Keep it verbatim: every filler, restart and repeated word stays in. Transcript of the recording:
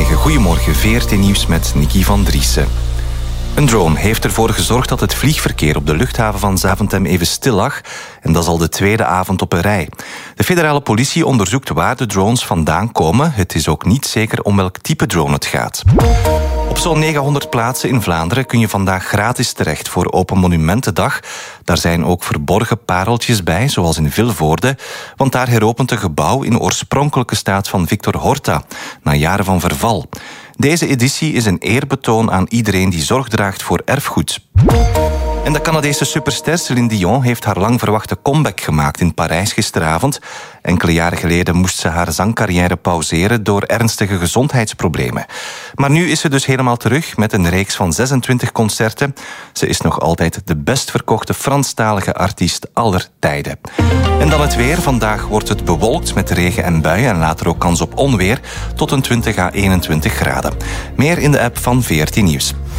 Goedemorgen, goedemorgen. V R T Nieuws met Nicky van Driessen. Een drone heeft ervoor gezorgd dat het vliegverkeer op de luchthaven van Zaventem even stil lag. En dat is al de tweede avond op een rij. De federale politie onderzoekt waar de drones vandaan komen. Het is ook niet zeker om welk type drone het gaat. Op zo'n negenhonderd plaatsen in Vlaanderen kun je vandaag gratis terecht voor Open Monumentendag. Daar zijn ook verborgen pareltjes bij, zoals in Vilvoorde. Want daar heropent een gebouw in oorspronkelijke staat van Victor Horta, na jaren van verval. Deze editie is een eerbetoon aan iedereen die zorg draagt voor erfgoed. En de Canadese superster Céline Dion heeft haar lang verwachte comeback gemaakt in Parijs gisteravond. Enkele jaren geleden moest ze haar zangcarrière pauzeren door ernstige gezondheidsproblemen. Maar nu is ze dus helemaal terug met een reeks van zesentwintig concerten. Ze is nog altijd de best verkochte Franstalige artiest aller tijden. En dan het weer. Vandaag wordt het bewolkt met regen en buien en later ook kans op onweer tot een twintig à eenentwintig graden. Meer in de app van V R T Nieuws.